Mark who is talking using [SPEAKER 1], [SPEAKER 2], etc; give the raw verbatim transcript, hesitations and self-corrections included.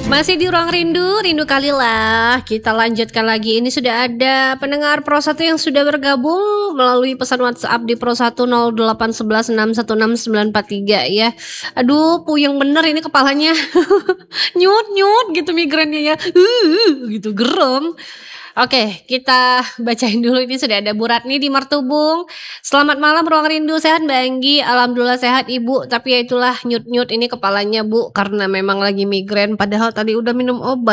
[SPEAKER 1] Masih di Ruang Rindu, rindu kalilah. Kita lanjutkan lagi. Ini sudah ada pendengar Pro satu yang sudah bergabung melalui pesan WhatsApp di Pro satu nol delapan satu satu enam satu enam sembilan empat tiga ya. Aduh, puyeng bener ini kepalanya. Nyut-nyut gitu migrennya ya. Uh, gitu gerem. Oke, kita bacain dulu. Ini sudah ada Bu Ratni di Martubung. Selamat malam Ruang Rindu, sehat Mbak Anggi? Alhamdulillah sehat Ibu, tapi ya itulah nyut-nyut ini kepalanya Bu, karena memang lagi migrain padahal tadi udah minum obat.